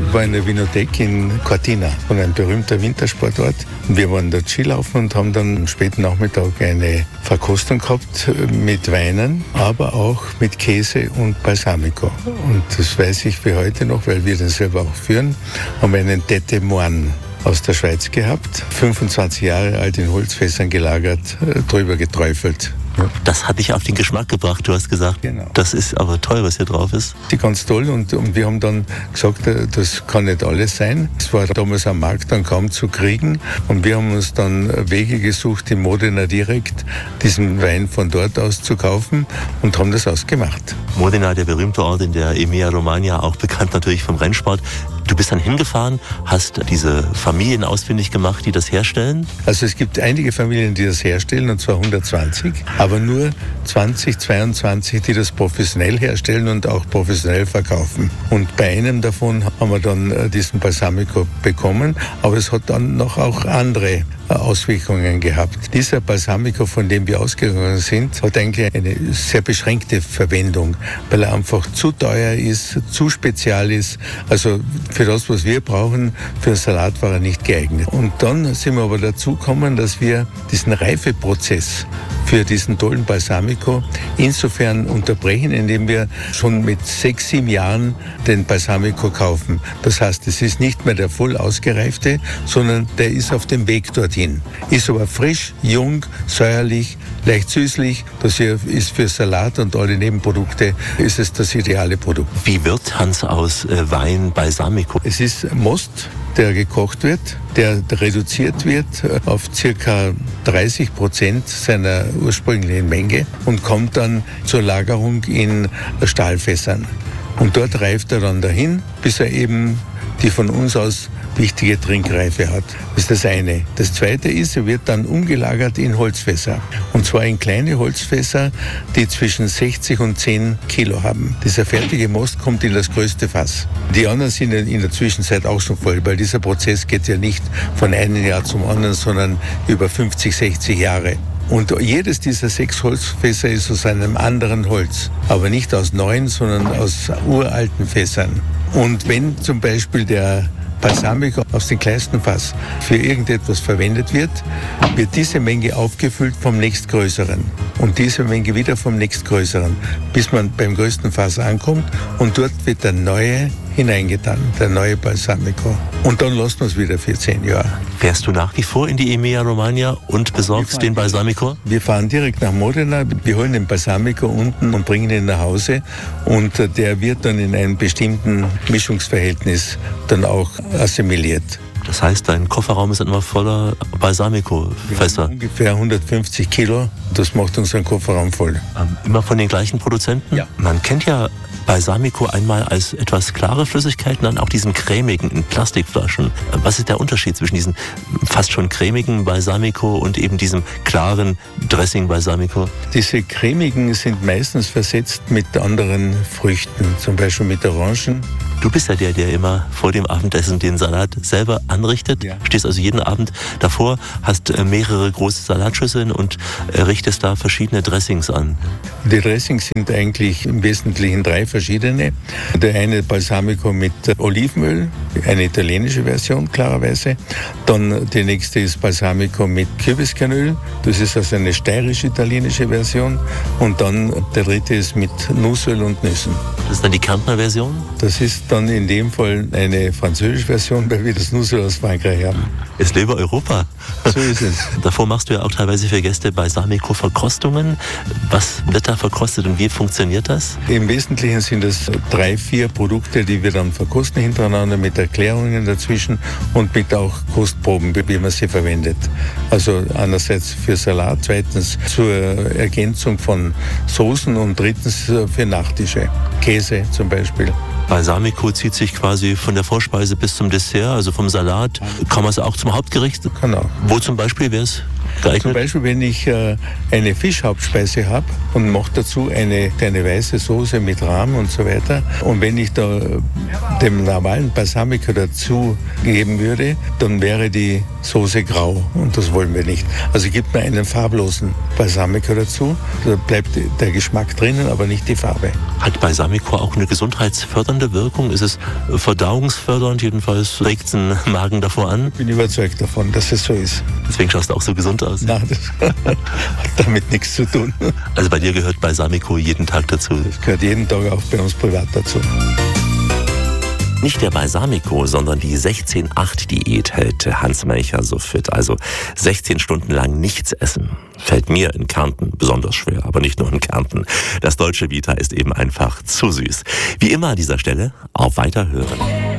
war in der Winothek in Cortina, ein berühmter Wintersportort. Und wir waren dort Skilaufen und haben dann am späten Nachmittag eine Verkostung gehabt mit Weinen, aber auch mit Käse und Balsamico. Und das weiß ich wie heute noch, weil wir den selber auch führen, haben wir einen Tête Moine aus der Schweiz gehabt, 25 Jahre alt in Holzfässern gelagert, drüber geträufelt. Ja. Das hat dich auf den Geschmack gebracht, du hast gesagt. Genau. Das ist aber toll, was hier drauf ist. Die ganz toll und wir haben dann gesagt, das kann nicht alles sein. Es war damals am Markt dann kaum zu kriegen und wir haben uns dann Wege gesucht, in Modena direkt diesen Wein von dort aus zu kaufen und haben das ausgemacht. Modena, der berühmte Ort in der Emilia-Romagna, auch bekannt natürlich vom Rennsport. Du bist dann hingefahren, hast diese Familien ausfindig gemacht, die das herstellen? Also es gibt einige Familien, die das herstellen, und zwar 120, aber nur 20, 22, die das professionell herstellen und auch professionell verkaufen. Und bei einem davon haben wir dann diesen Balsamico bekommen, aber es hat dann noch auch andere Auswirkungen gehabt. Dieser Balsamico, von dem wir ausgegangen sind, hat eigentlich eine sehr beschränkte Verwendung, weil er einfach zu teuer ist, zu spezial ist. Also für das, was wir brauchen, für einen Salat war er nicht geeignet. Und dann sind wir aber dazu gekommen, dass wir diesen Reifeprozess für diesen tollen Balsamico insofern unterbrechen, indem wir schon mit 6, 7 Jahren den Balsamico kaufen. Das heißt, es ist nicht mehr der voll ausgereifte, sondern der ist auf dem Weg dorthin. Ist aber frisch, jung, säuerlich, leicht süßlich. Das hier ist für Salat und alle Nebenprodukte ist es das ideale Produkt. Wie wird, Hans, aus Wein Balsamico? Es ist Most, der gekocht wird, der reduziert wird auf ca. 30% seiner ursprünglichen Menge und kommt dann zur Lagerung in Stahlfässern. Und dort reift er dann dahin, bis er eben die von uns aus wichtige Trinkreife hat. Das ist das eine. Das zweite ist, er wird dann umgelagert in Holzfässer. Und zwar in kleine Holzfässer, die zwischen 60 und 10 Kilo haben. Dieser fertige Most kommt in das größte Fass. Die anderen sind in der Zwischenzeit auch schon voll, weil dieser Prozess geht ja nicht von einem Jahr zum anderen, sondern über 50, 60 Jahre. Und jedes dieser 6 Holzfässer ist aus einem anderen Holz. Aber nicht aus neuen, sondern aus uralten Fässern. Und wenn zum Beispiel der Balsamico aus dem kleinsten Fass für irgendetwas verwendet wird, wird diese Menge aufgefüllt vom nächstgrößeren und diese Menge wieder vom nächstgrößeren, bis man beim größten Fass ankommt und dort wird der neue hineingetan, der neue Balsamico. Und dann lassen wir es wieder für 10 Jahre. Fährst du nach wie vor in die Emilia-Romagna und besorgst den Balsamico? Wir fahren direkt nach Modena, wir holen den Balsamico unten und bringen ihn nach Hause und der wird dann in einem bestimmten Mischungsverhältnis dann auch assimiliert. Das heißt, dein Kofferraum ist dann immer voller Balsamico-Fässer? Ungefähr 150 Kilo, das macht unseren Kofferraum voll. Immer von den gleichen Produzenten? Ja. Man kennt ja Balsamico einmal als etwas klare Flüssigkeiten, dann auch diesen cremigen in Plastikflaschen. Was ist der Unterschied zwischen diesem fast schon cremigen Balsamico und eben diesem klaren Dressing-Balsamico? Diese cremigen sind meistens versetzt mit anderen Früchten, zum Beispiel mit Orangen. Du bist ja der immer vor dem Abendessen den Salat selber anrichtet. Ja. Stehst also jeden Abend davor, hast mehrere große Salatschüsseln und richtest da verschiedene Dressings an. Die Dressings sind eigentlich im Wesentlichen 3 verschiedene. Der eine Balsamico mit Olivenöl, eine italienische Version klarerweise. Dann die nächste ist Balsamico mit Kürbiskernöl. Das ist also eine steirisch-italienische Version. Und dann der dritte ist mit Nussöl und Nüssen. Das ist dann die Kärntner Version? Das ist dann in dem Fall eine französische Version, weil wir das Nussöl aus Frankreich haben. Es lebe Europa. So ist es. Davor machst du ja auch teilweise für Gäste Balsamico-Verkostungen. Was wird da verkostet und wie funktioniert das? Im Wesentlichen sind es 3, 4 Produkte, die wir dann verkosten hintereinander mit Erklärungen dazwischen und mit auch Kostproben, wie man sie verwendet. Also einerseits für Salat, zweitens zur Ergänzung von Soßen und drittens für Nachtische. Käse zum Beispiel. Balsamico zieht sich quasi von der Vorspeise bis zum Dessert, also vom Salat. Kann man es auch zum Hauptgericht? Genau. Wo zum Beispiel wäre es? geeignet? Zum Beispiel, wenn ich eine Fischhauptspeise habe und mache dazu eine weiße Soße mit Rahm und so weiter. Und wenn ich da dem normalen Balsamico dazu geben würde, dann wäre die Soße grau und das wollen wir nicht. Also gibt man einen farblosen Balsamico dazu, da bleibt der Geschmack drinnen, aber nicht die Farbe. Hat Balsamico auch eine gesundheitsfördernde Wirkung? Ist es verdauungsfördernd? Jedenfalls regt es den Magen davor an? Ich bin überzeugt davon, dass es so ist. Deswegen schaust du auch so gesund aus. Nein, das hat damit nichts zu tun. Also bei dir gehört Balsamico jeden Tag dazu? Das gehört jeden Tag auch bei uns privat dazu. Nicht der Balsamico, sondern die 16-8-Diät hält Hans Melcher so fit. Also 16 Stunden lang nichts essen. Fällt mir in Kärnten besonders schwer, aber nicht nur in Kärnten. Das Dolce Vita ist eben einfach zu süß. Wie immer an dieser Stelle, auf Weiterhören.